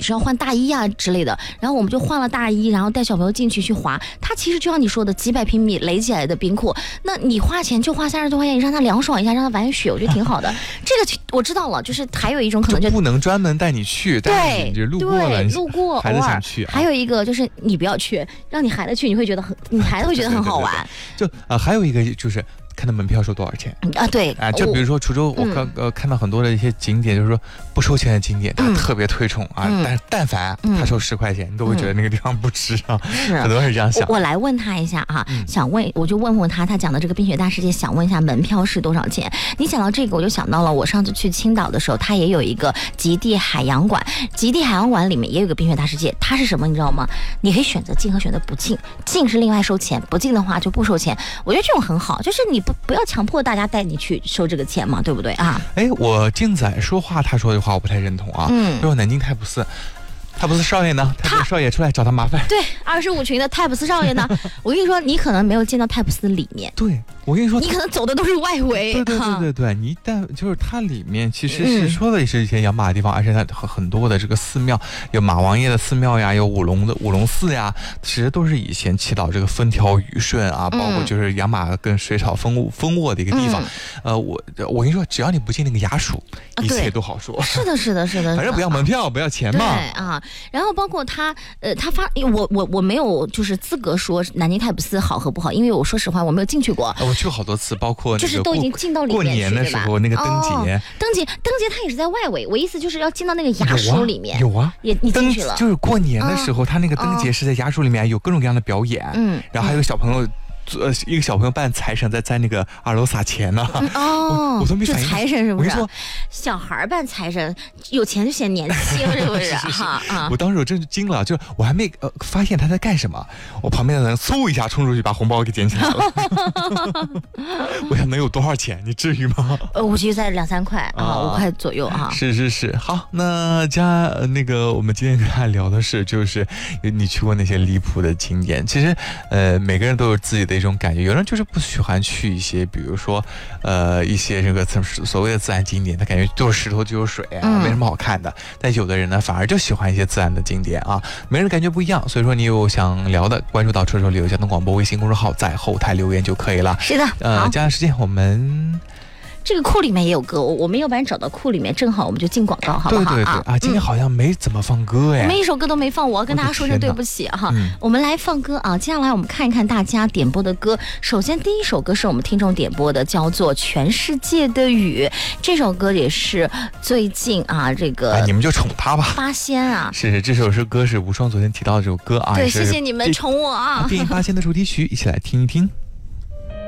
是要换大衣啊之类的，然后我们就换了大衣，然后带小朋友进去滑。它其实就像你说的，几百平米垒起来的冰库，那你花钱就花30多块钱，你让他凉爽一下，让他玩雪，我觉得挺好的。这个我知道了，就是还有一种可能就不能专门带你去，但是你就路过了， 路过孩子想去。 还有一个就是你不要去，让你孩子去，你孩子会觉得很好玩。 就还有一个就是看到门票收多少钱啊？对啊，就比如说滁州，我看到很多的一些景点，就是说不收钱的景点，他特别推崇啊。但是但凡他收10块钱，你都会觉得那个地方不值啊。很多人是这样想。 我来问他一下啊，我就问他讲的这个冰雪大世界，想问一下门票是多少钱？你讲到这个，我就想到了我上次去青岛的时候，它也有一个极地海洋馆，极地海洋馆里面也有个冰雪大世界，它是什么你知道吗？你可以选择进和选择不进，进是另外收钱，不进的话就不收钱。我觉得这种很好，就是你不要强迫大家带你去收这个钱嘛，对不对啊？ 我静仔说话，他说的话我不太认同啊。就说南京太普寺少爷呢？太普寺少爷出来找他麻烦。 对，25群的太普寺少爷呢？我跟你说，你可能没有见到太普寺里面。 对，我跟你说， 你可能走的都是外围。 对，你但就是它里面其实是说的也是一些养马的地方，而且它很多的这个寺庙，有马王爷的寺庙呀，有舞龙寺呀，其实都是以前祈祷这个风调雨顺啊，包括就是养马跟水草丰沃的一个地方。我跟你说，只要你不进那个衙署，一切都好说。 是的， 反正不要门票，不要钱嘛。 对啊。然后包括他我没有就是资格说南京太普寺好和不好，因为我说实话我没有进去过。 我去过好多次，包括就是都已经进到里面去， 过年的时候那个灯节， 它也是在外围。我意思就是要进到那个衙署里面。 有啊， 你进去了。 就是过年的时候，他那个灯节是在衙署里面，有各种各样的表演。然后还有小朋友。一个小朋友扮财神在那个2楼撒钱呢。我都没反应。 财神是不是？ 我跟你说， 小孩扮财神，有钱就显年轻，是不是？ 我当时我真是惊了，就我还没发现他在干什么，我旁边的人嗖一下冲出去把红包给捡起来了。我想能有多少钱？你至于吗？ 我觉得在2-3块5块左右啊。 是。好，那我们今天跟大家聊的是，就是你去过那些离谱的景点。其实每个人都有自己的一种感觉，有人就是不喜欢去一些，比如说一些这个所谓的自然景点，他感觉就是石头就有水啊，没什么好看的。但有的人呢，反而就喜欢一些自然的景点啊，每人感觉不一样。所以说，你有想聊的，关注到车手旅游交通广播微信公众号，在后台留言就可以了。 是的， 接下来时间我们。 这个库里面也有歌，我们要不然找到库里面，正好我们就进广告，好不好？ 对啊，今天好像没怎么放歌哎， 我们一首歌都没放，我要跟大家说声对不起哈。我们来放歌啊，接下来我们看一看大家点播的歌。首先第一首歌是我们听众点播的，叫做《全世界的雨》，这首歌也是最近这个你们就宠他吧， 八仙啊， 是这首歌是无双昨天提到的这首歌啊， 对，谢谢你们宠我啊。 电影八仙的主题曲，一起来听一听。